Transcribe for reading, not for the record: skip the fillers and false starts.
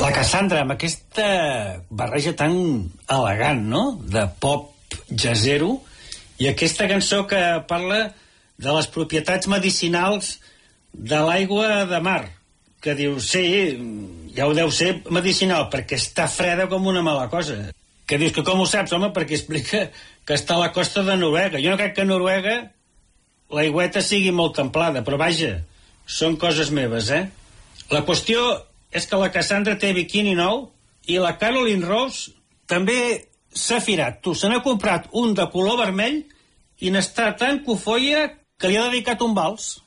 La Cassandra, amb aquesta barreja tan elegant, no?, de pop jazzero, i aquesta cançó que parla de les propietats medicinals de l'aigua de mar, que diu, sí, ja ho deu ser medicinal, perquè està freda com una mala cosa. Que dius que com ho saps, home, perquè explica que està a la costa de Noruega. Jo no crec que a Noruega l'aigüeta sigui molt templada, però vaja, són coses meves, eh? La qüestió és que la Cassandra té biquini nou i la Caroline Rose també s'ha firat. Tu, se n'ha comprat un de color vermell i n'està tan cofoia que li ha dedicat un vals.